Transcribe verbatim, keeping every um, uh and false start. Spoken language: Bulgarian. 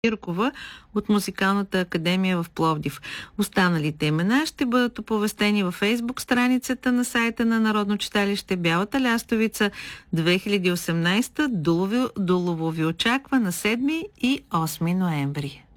Иркова от Музикалната академия в Пловдив. Останалите имена ще бъдат оповестени във Фейсбук страницата на сайта на Народно читалище Бялата лястовица две хиляди и осемнадесета. Дулово ви очаква на седми и осми ноември.